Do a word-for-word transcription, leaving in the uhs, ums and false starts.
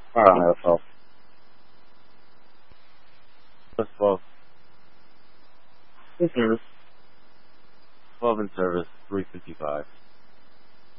I don't know, so. What's twelve? In service. twelve in service, three fifty-five.